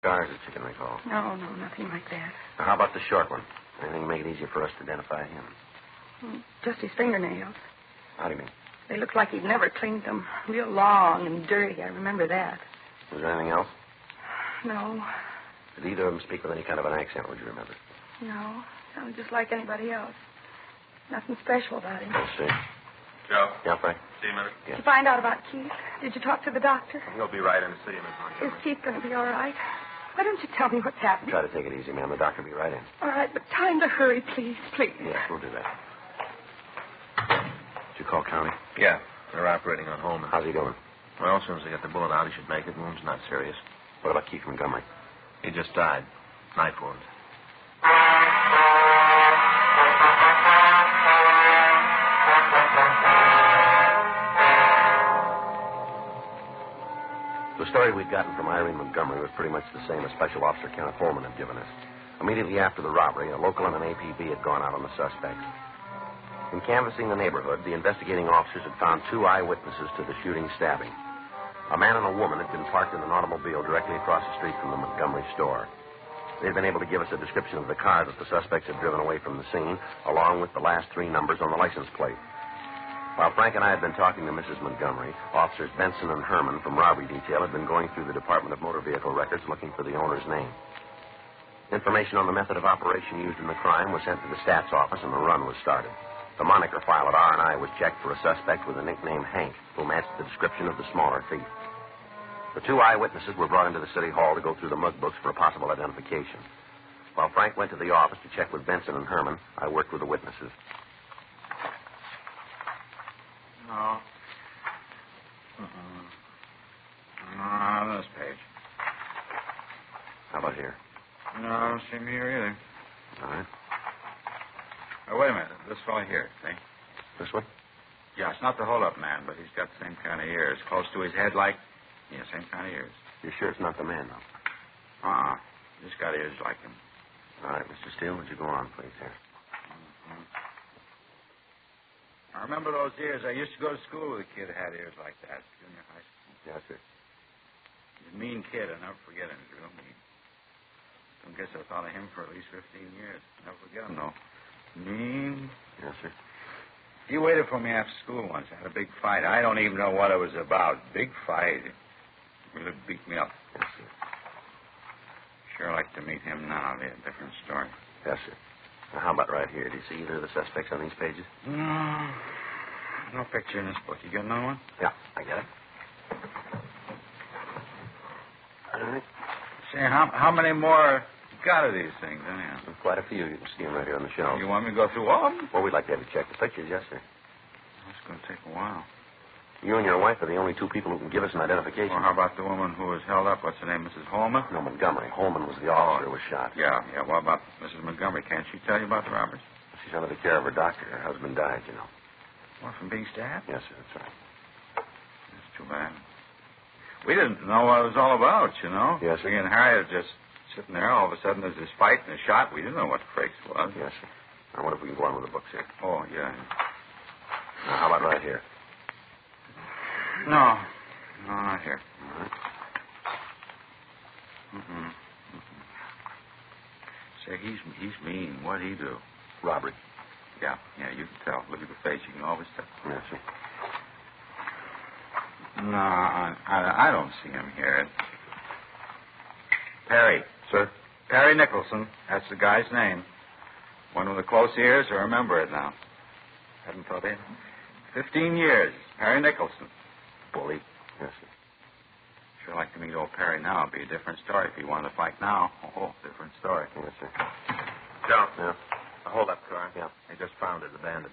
scars that you can recall? No, nothing like that. Now, how about the short one? Anything to make it easier for us to identify him? Just his fingernails. How do you mean? They looked like he'd never cleaned them. Real long and dirty. I remember that. Was there anything else? No. Did either of them speak with any kind of an accent, would you remember? No. Sounded just like anybody else. Nothing special about him. I see. Joe? Yeah, Frank? See you a minute? Did you find out about Keith? Did you talk to the doctor? He'll be right in to see him, Miss Is Montgomery. Keith going to be all right? Why don't you tell me what's happened? Try to take it easy, ma'am. The doctor will be right in. All right, but time to hurry, please. Yes, we'll do that. Did you call county? Yeah, they're operating on Holman. How's he doing? Well, as soon as they get the bullet out, he should make it. Wound's not serious. What about Keith Montgomery? He just died. Knife wound. The story we'd gotten from Irene Montgomery was pretty much the same as Special Officer Kenneth Holman had given us. Immediately after the robbery, a local and an APB had gone out on the suspects. In canvassing the neighborhood, the investigating officers had found 2 eyewitnesses to the shooting stabbing. A man and a woman had been parked in an automobile directly across the street from the Montgomery store. They had been able to give us a description of the car that the suspects had driven away from the scene, along with the last 3 numbers on the license plate. While Frank and I had been talking to Mrs. Montgomery, Officers Benson and Herman from Robbery Detail had been going through the Department of Motor Vehicle Records looking for the owner's name. Information on the method of operation used in the crime was sent to the stats office, and the run was started. The moniker file at R&I was checked for a suspect with the nickname Hank, who matched the description of the smaller thief. The 2 eyewitnesses were brought into the city hall to go through the mug books for a possible identification. While Frank went to the office to check with Benson and Herman, I worked with the witnesses. No. No, this page. How about here? No, I don't see me here either. All right. Oh, wait a minute. This fellow here, see? This one? Yeah, it's not the hold-up man, but he's got the same kind of ears. Close to his head like... Yeah, same kind of ears. You're sure it's not the man, though? Just got ears like him. All right, Mr. Steele, would you go on, please, here? Mm-hmm. I remember those ears. I used to go to school with a kid that had ears like that. Junior high school. Yes, sir. He's a mean kid. I'll never forget him. He's real mean. I guess I thought of him for at least 15 years. Never forget him, though. Mean. Yes, sir. He waited for me after school once. I had a big fight. I don't even know what it was about. Big fight. He really beat me up. Yes, sir. Sure like to meet him now. It'll be a different story. Yes, sir. Now, how about right here? Do you see either of the suspects on these pages? No. No picture in this book. You got another one? Yeah, I get it. All right. Say, how many more you got of these things, anyhow? There's quite a few. You can see them right here on the shelf. You want me to go through all of them? Well, we'd like to have you check the pictures, yes, sir. It's going to take a while. You and your wife are the only 2 people who can give us an identification. Well, how about the woman who was held up? What's her name, Mrs. Holman? No, Montgomery. Holman was the officer who was shot. Yeah. What about Mrs. Montgomery? Can't she tell you about the robbers? She's under the care of her doctor. Her husband died, you know. What, from being stabbed? Yes, sir, that's right. That's too bad. We didn't know what it was all about, you know? Yes, sir. Me and Harry are just sitting there. All of a sudden, there's this fight and a shot. We didn't know what the frakes was. Yes, sir. I wonder if we can go on with the books here. Oh, yeah. Now, how about right here? No, not here. All right. Say, he's mean. What'd he do? Robbery. Yeah, you can tell. Look at the face. You can always tell. Yes, sir. No, I don't see him here. Perry. Sir? Perry Nicholson. That's the guy's name. One with the close ears. I remember it now. Hadn't thought in. 15 years. Perry Nicholson. Bully. Yes, sir. Sure like to meet old Perry now. It'd be a different story if he wanted to fight now. Oh, different story. Yes, sir. Joe. Yeah. A hold-up car. Yeah. They just found it abandoned.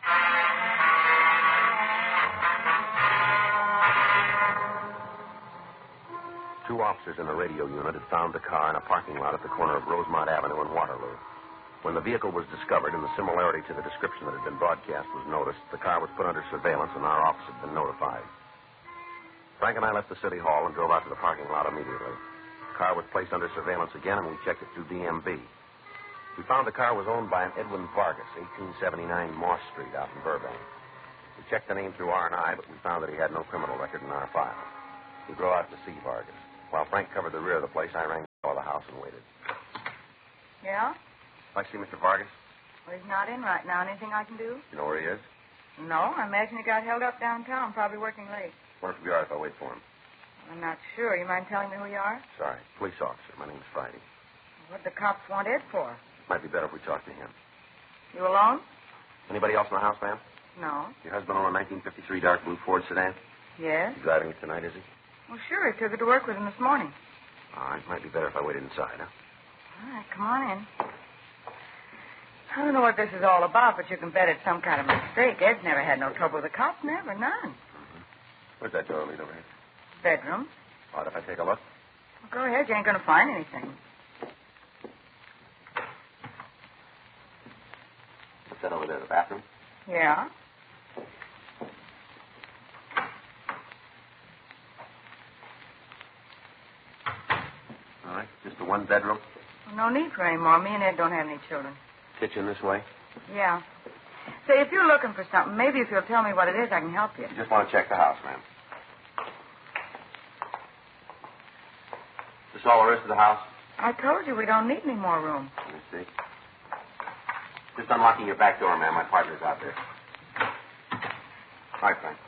Two officers in the radio unit had found the car in a parking lot at the corner of Rosemont Avenue and Waterloo. When the vehicle was discovered and the similarity to the description that had been broadcast was noticed, the car was put under surveillance and our office had been notified. Frank and I left the city hall and drove out to the parking lot immediately. The car was placed under surveillance again, and we checked it through DMV. We found the car was owned by an Edwin Vargas, 1879 Moss Street out in Burbank. We checked the name through R&I, but we found that he had no criminal record in our file. We drove out to see Vargas. While Frank covered the rear of the place, I rang the door of the house and waited. Yeah? I see Mr. Vargas. Well, he's not in right now. Anything I can do? You know where he is? No, I imagine he got held up downtown, probably working late. Wonder if we are if I wait for him. I'm not sure. You mind telling me who you are? Sorry. Police officer. My name's Friday. What the cops want Ed for? Might be better if we talk to him. You alone? Anybody else in the house, ma'am? No. Your husband on a 1953 dark blue Ford sedan? Yes? He's driving it tonight, is he? Well, sure. He took it to work with him this morning. All right. Might be better if I waited inside, huh? All right, come on in. I don't know what this is all about, but you can bet it's some kind of mistake. Ed's never had no trouble with the cops. Never. None. Where's that door lead over here? Bedroom. All right, if I take a look? Well, go ahead. You ain't going to find anything. What's that over there, the bathroom? Yeah? All right. Just the one bedroom? Well, no need for any more. Me and Ed don't have any children. Kitchen this way? Yeah. Say, if you're looking for something, maybe if you'll tell me what it is, I can help you. You just want to check the house, ma'am. Is this all there is to the house? I told you we don't need any more room. Let me see. Just unlocking your back door, ma'am. My partner's out there. Hi, Frank.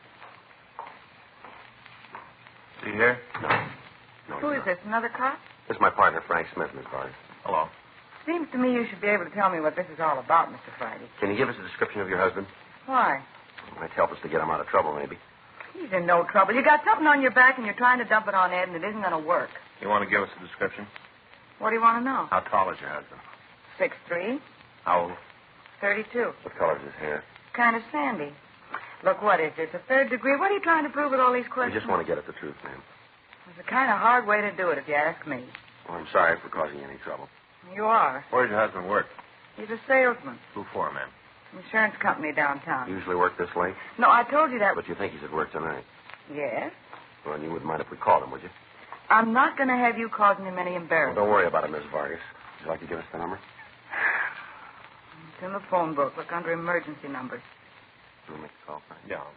Is he here? No, Who is this, another cop? This is my partner, Frank Smith, Miss Vargas. Hello. Seems to me you should be able to tell me what this is all about, Mr. Friday. Can you give us a description of your husband? Why? It might help us to get him out of trouble, maybe. He's in no trouble. You got something on your back and you're trying to dump it on Ed, and it isn't going to work. You want to give us a description? What do you want to know? How tall is your husband? 6'3", How old? 32. What color is his hair? Kind of sandy. Look, what is it? It's a third degree. What are you trying to prove with all these We questions? just want to get at the truth, ma'am. It's a kind of hard way to do it, if you ask me. Well, I'm sorry for causing you any trouble. You are. Where does your husband work? He's a salesman. Who for, ma'am? Insurance company downtown. You usually work this late? No, I told you that. But you think he's at work tonight? Yes? Well, you wouldn't mind if we called him, would you? I'm not going to have you causing him any Well, embarrassment. don't worry about it, Miss Vargas. Would you like to give us the number? It's in the phone book. Look under emergency numbers. Can we make the call, Frank? Yeah.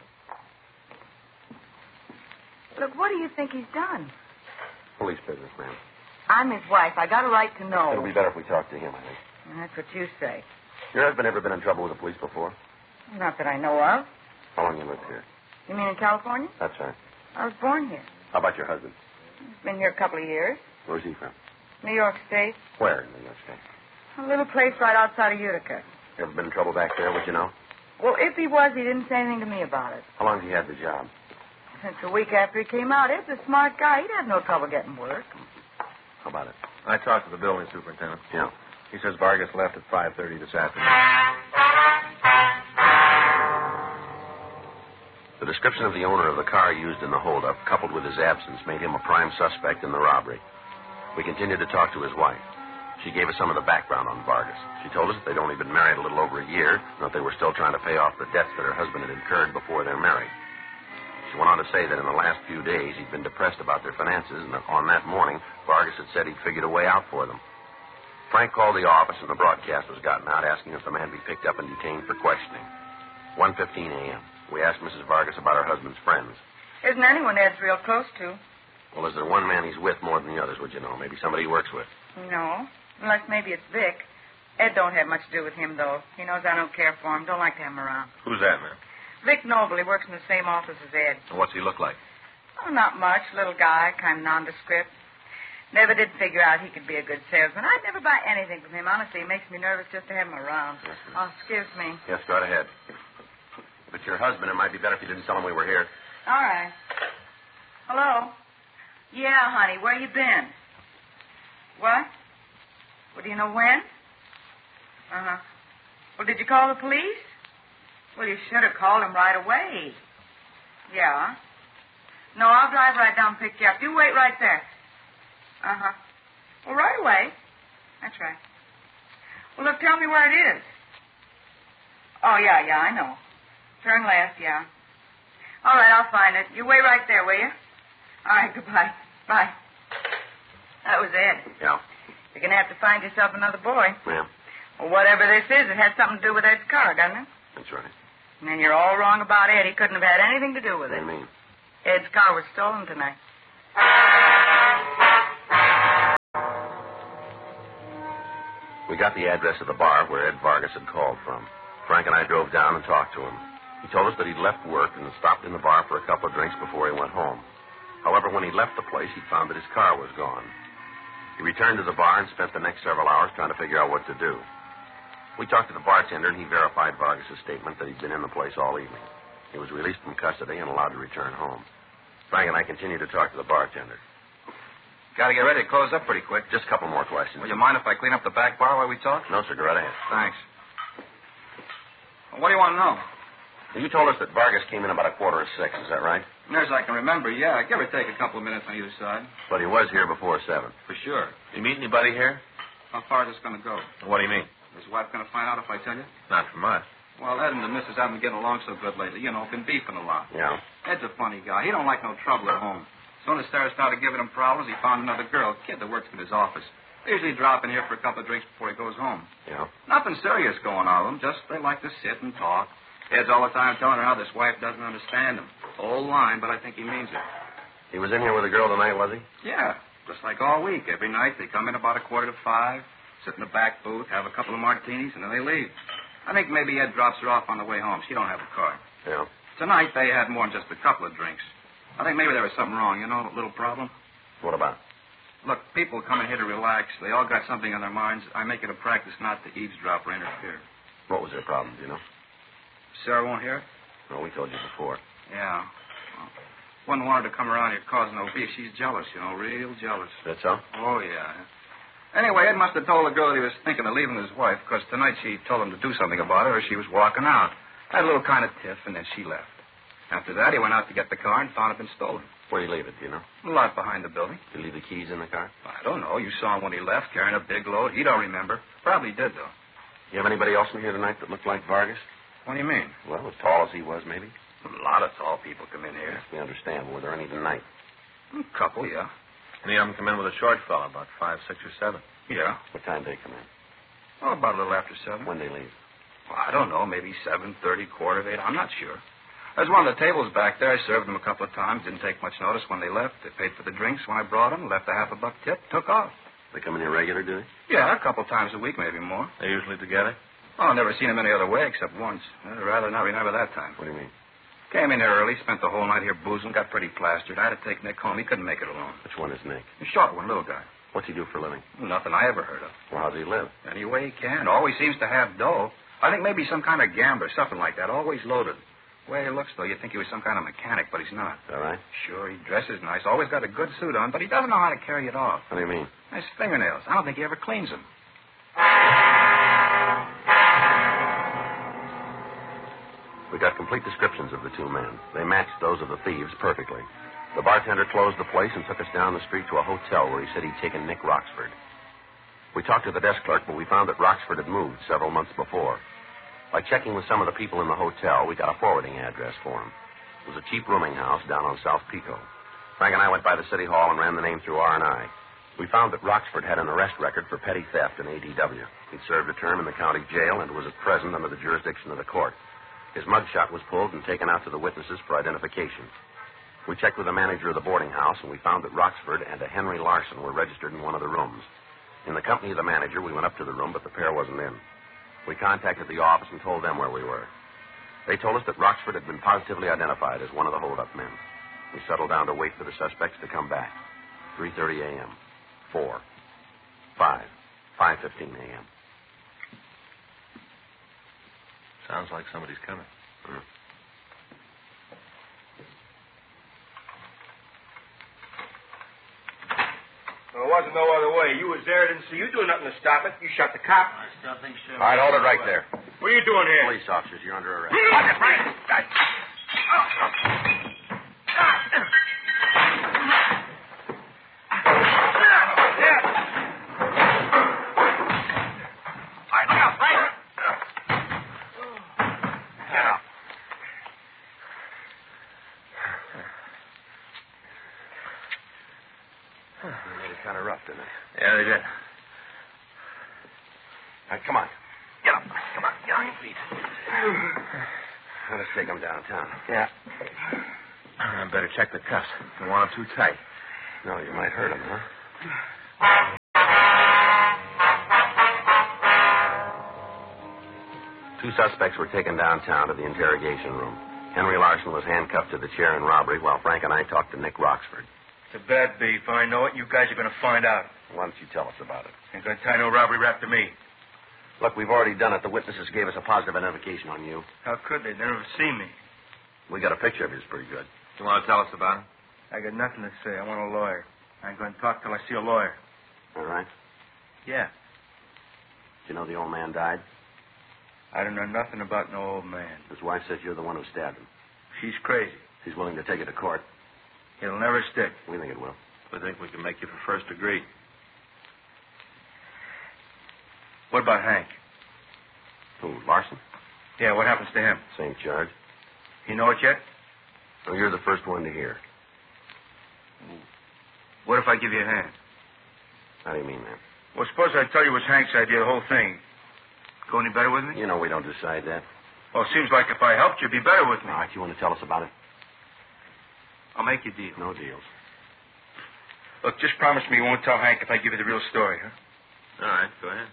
Look, what do you think he's done? Police business, ma'am. I'm his wife. I got a right to know. It'll be better if we talk to him, I think. That's what you say. Your husband ever been in trouble with the police before? Not that I know of. How long you lived here? You mean in California? That's right. I was born here. How about your husband? He's been here a couple of years. Where's he from? New York State. Where in New York State? A little place right outside of Utica. You ever been in trouble back there, would you know? Well, if he was, he didn't say anything to me about it. How long has he had the job? Since a week after he came out, Ed's a smart guy. He'd have no trouble getting work. How about it? I talked to the building superintendent. Yeah. He says Vargas left at 5:30 this afternoon. The description of the owner of the car used in the holdup, coupled with his absence, made him a prime suspect in the robbery. We continued to talk to his wife. She gave us some of the background on Vargas. She told us that they'd only been married a little over a year, and that they were still trying to pay off the debts that her husband had incurred before their marriage. She went on to say that in the last few days he'd been depressed about their finances, and that on that morning, Vargas had said he'd figured a way out for them. Frank called the office, and the broadcast was gotten out, asking if the man be picked up and detained for questioning. 1:15 a.m. We asked Mrs. Vargas about her husband's friends. Isn't anyone Ed's real close to? Well, is there one man he's with more than the others, would you know? Maybe somebody he works with. No. Unless maybe it's Vic. Ed don't have much to do with him, though. He knows I don't care for him. Don't like to have him around. Who's that, ma'am? Vic Noble. He works in the same office as Ed. And what's he look like? Oh, not much. Little guy, kind of nondescript. Never did figure out he could be a good salesman. I'd never buy anything from him. Honestly, it makes me nervous just to have him around. Yes, Oh, excuse me. Yes, go right ahead. If it's your husband, it might be better if you didn't tell him we were here. All right. Hello? Yeah, honey. Where you been? What? Well, do you know when? Uh-huh. Well, did you call the police? Well, you should have called them right away. Yeah. No, I'll drive right down and pick you up. You wait right there. Uh-huh. Well, right away. That's right. Well, look, tell me where it is. Oh, yeah, I know. Turn left, yeah. All right, I'll find it. You wait right there, will you? All right, goodbye. Bye. That was Ed. Yeah. You're going to have to find yourself another boy. Yeah, Well, whatever this is, it has something to do with Ed's car, doesn't it? that's right. And then you're all wrong about Ed. He couldn't have had anything to do with What it. do you mean? Ed's car was stolen tonight. We got the address of the bar where Ed Vargas had called from. Frank and I drove down and talked to him. He told us that he'd left work and stopped in the bar for a couple of drinks before he went home. However, when he left the place, he found that his car was gone. He returned to the bar and spent the next several hours trying to figure out what to do. We talked to the bartender, and he verified Vargas' statement that he'd been in the place all evening. He was released from custody and allowed to return home. Frank and I continued to talk to the bartender. Got to get ready to close up pretty quick. Just a couple more questions. Will you mind if I clean up the back bar while we talk? No, sir. Go right ahead. Thanks. Well, what do you want to know? You told us that Vargas came in about 6:15. Is that right? Near as I can remember, yeah. Give or take a couple of minutes on either side. But he was here before 7. For sure. You meet anybody here? How far is this going to go? What do you mean? Is his wife going to find out if I tell you? Not from us. Well, Ed and the missus haven't been getting along so good lately. You know, been beefing a lot. Yeah. Ed's a funny guy. He don't like no trouble at home. As soon as Sarah started giving him problems, he found another girl, a kid that works in his office. They usually drop in here for a couple of drinks before he goes home. Yeah. Nothing serious going on with them. Just they like to sit and talk. Ed's all the time telling her how this wife doesn't understand him. Old line, but I think he means it. He was in here with a girl tonight, was he? Yeah, just like all week. Every night they come in about 5:15, sit in the back booth, have a couple of martinis, and then they leave. I think maybe Ed drops her off on the way home. She don't have a car. Yeah. Tonight they had more than just a couple of drinks. I think maybe there was something wrong, you know, a little problem. What about? Look, people come in here to relax. They all got something on their minds. I make it a practice not to eavesdrop or interfere. What was their problem, do you know? Sarah won't hear it? No, we told you before. Yeah. Well, wouldn't want her to come around here causing no beef. She's jealous, you know, real jealous. That so? Oh, yeah. Anyway, Ed must have told the girl that he was thinking of leaving his wife, because tonight she told him to do something about it or she was walking out. Had a little kind of tiff, and then she left. After that, he went out to get the car and found it been stolen. Where'd he leave it, do you know? A lot behind the building. Did he leave the keys in the car? I don't know. You saw him when he left, carrying a big load. He don't remember. Probably did, though. You have anybody else in here tonight that looked like Vargas? What do you mean? Well, as tall as he was, maybe. A lot of tall people come in here. Yes, we understand. Were there any tonight? A couple, yeah. Any of them come in with a short fellow, about 5, 6, or 7. Yeah. What time did they come in? Oh, about a little after 7. When they leave? Well, I don't know. Maybe 7:30, 8:15. I'm not sure. There's one of the tables back there. I served them a couple of times. Didn't take much notice when they left. They paid for the drinks when I brought them. Left a $50 tip. Took off. They come in here regular, do they? Yeah, a couple times a week, maybe more. They're usually together? Oh, I've never seen them any other way except once. I'd rather not remember that time. What do you mean? Came in here early, spent the whole night here boozing, got pretty plastered. I had to take Nick home. He couldn't make it alone. Which one is Nick? The short one, little guy. What's he do for a living? Nothing I ever heard of. Well, how does he live? Any way he can. Always seems to have dough. I think maybe some kind of gambler, something like that. Always loaded. The way he looks, though, you'd think he was some kind of mechanic, but he's not. Is that right? Sure, he dresses nice. Always got a good suit on, but he doesn't know how to carry it off. What do you mean? Nice fingernails. I don't think he ever cleans them. We got complete descriptions of the two men. They matched those of the thieves perfectly. The bartender closed the place and took us down the street to a hotel where he said he'd taken Nick Roxford. We talked to the desk clerk, but we found that Roxford had moved several months before. By checking with some of the people in the hotel, we got a forwarding address for him. It was a cheap rooming house down on South Pico. Frank and I went by the city hall and ran the name through R&I. We found that Roxford had an arrest record for petty theft in ADW. He'd served a term in the county jail and was at present under the jurisdiction of the court. His mugshot was pulled and taken out to the witnesses for identification. We checked with the manager of the boarding house, and we found that Roxford and a Henry Larson were registered in one of the rooms. In the company of the manager, we went up to the room, but the pair wasn't in. We contacted the office and told them where we were. They told us that Roxford had been positively identified as one of the hold-up men. We settled down to wait for the suspects to come back. 3:30 a.m., 4, 5, 5:15 a.m. Sounds like somebody's coming. There wasn't no other way. You was there, didn't see you do nothing to stop it. You shot the cop. I still think so. All right, hold it right there. What are you doing here? Police officers, you're under arrest. Kind of rough, didn't it? Yeah, they did. All right, come on. Get up. Come on. Get on your feet. Let us take him downtown. Yeah. I better check the cuffs. Don't want them too tight. No, you might hurt him, huh? two suspects were taken downtown to the interrogation room. Henry Larson was handcuffed to the chair in robbery while Frank and I talked to Nick Roxford. It's a bad beef. I know it. You guys are going to find out. Why don't you tell us about it? Ain't going to tie no robbery rap to me. Look, we've already done it. The witnesses gave us a positive identification on you. How could they? They never seen me. We got a picture of you. It's pretty good. You want to tell us about it? I got nothing to say. I want a lawyer. I ain't going to talk till I see a lawyer. All right. Yeah. Did you know the old man died? I don't know nothing about no old man. His wife says you're the one who stabbed him. She's crazy. She's willing to take it to court. It'll never stick. We think it will. We think we can make you for first degree. What about Hank? Who, Larson? Yeah, what happens to him? Same charge. You know it yet? Well, you're the first one to hear. What if I give you a hand? How do you mean that? Well, suppose I tell you it was Hank's idea, the whole thing. Go any better with me? You know we don't decide that. Well, it seems like if I helped, you'd be better with me. All right, you want to tell us about it? I'll make you a deal. No deals. Look, just promise me you won't tell Hank if I give you the real story, huh? All right, go ahead.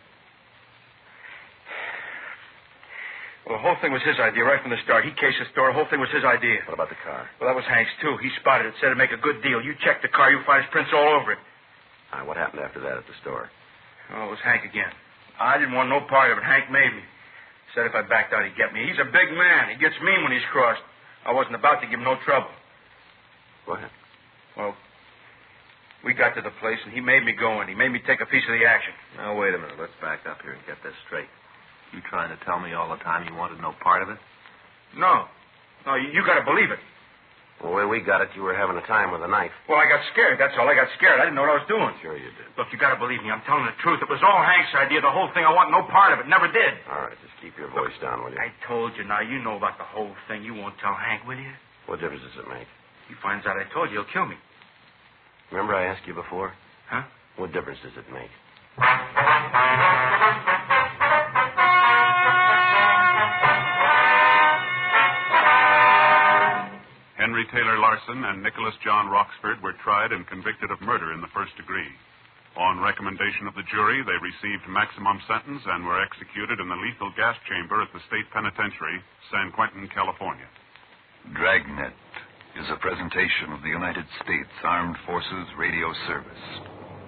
Well, the whole thing was his idea right from the start. He cased the store. The whole thing was his idea. What about the car? Well, that was Hank's, too. He spotted it, said it'd make a good deal. You check the car, you'll find his prints all over it. All right, what happened after that at the store? Oh, it was Hank again. I didn't want no part of it. Hank made me. Said if I backed out, he'd get me. He's a big man. He gets mean when he's crossed. I wasn't about to give him no trouble. Go ahead. Well, we got to the place, and he made me go in. He made me take a piece of the action. Now, wait a minute. Let's back up here and get this straight. You trying to tell me all the time you wanted no part of it? No. No, you got to believe it. Well, the way we got it, you were having a time with a knife. Well, I got scared. That's all. I got scared. I didn't know what I was doing. Sure you did. Look, you got to believe me. I'm telling the truth. It was all Hank's idea. The whole thing. I want no part of it. Never did. All right, just keep your voice down, will you? I told you. Now, you know about the whole thing. You won't tell Hank, will you? What difference does it make? He finds out I told you, he'll kill me. Remember I asked you before? Huh? What difference does it make? Henry Taylor Larson and Nicholas John Roxford were tried and convicted of murder in the first degree. On recommendation of the jury, they received maximum sentence and were executed in the lethal gas chamber at the State Penitentiary, San Quentin, California. Dragnet is a presentation of the United States Armed Forces Radio Service.